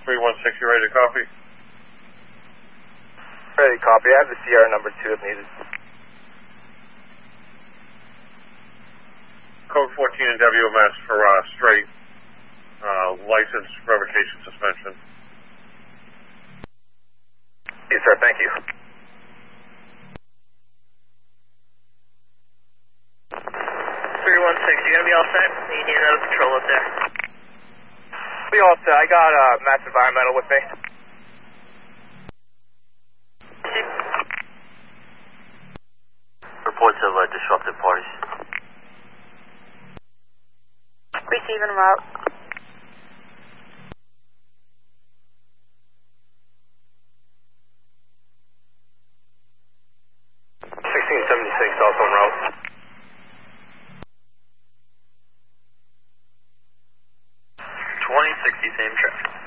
316, you ready to copy? Ready to copy. I have the Sierra number 2 if needed. Code 14 in WMS for straight license revocation suspension. Yes, sir. Thank you. 316, you gonna be all set? You need another patrol up there. Be all set. I got Mass Environmental with me. Reports of disruptive parties. Receiving route. Also en route. 2060, same traffic.